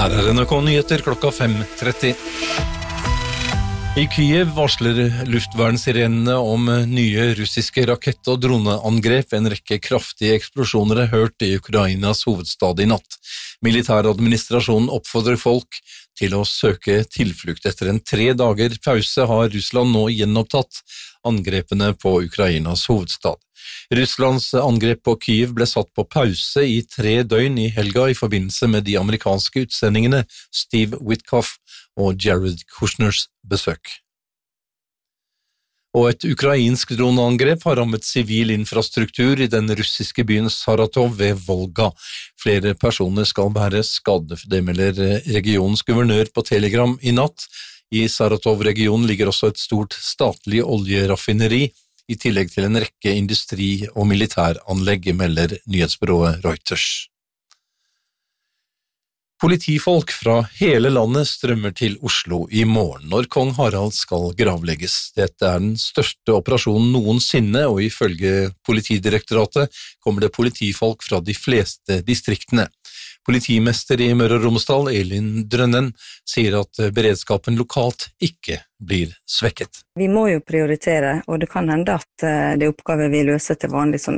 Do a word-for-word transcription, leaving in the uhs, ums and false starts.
Her er N R K-nyheter klokka fem tretti. I Kyiv varsler luftvernsirenene om nye russiske rakett- og droneangrep. En rekke kraftige eksplosjoner er hørt i Ukrainas hovedstad i natt. Militæradministrasjonen oppfordrer folk til å søke tilflukt. Etter en tre dager pause har Russland nå gjenopptatt angrepene på Ukrainas hovedstad. Russlands angrep på Kyiv ble satt på pause i tre døgn i helga i forbindelse med de amerikanske utsendingene Steve Witkoff og Jared Kushners besøk. Og et ukrainsk droneangrep har rammet sivil infrastruktur i den russiske byen Saratov ved Volga. Flere personer skal være skadet, det melder regionens guvernør på Telegram i natt. I Saratov-regionen ligger også et stort statlig oljeraffineri, i tillegg til en rekke industri- og militæranlegg, melder nyhetsbyrået Reuters. Politifolk fra hele landet strømmer til Oslo i morgen når kong Harald skal gravlegges. Dette er den største operasjonen noensinne, og ifølge Politidirektoratet kommer det politifolk fra de fleste distriktene. Politimester i Møre og Romsdal, Elin Drønnen, sier at beredskapen lokalt ikke blir svekket. Vi må jo prioritere, og det kan hende at det er oppgaver vi løser til vanlig som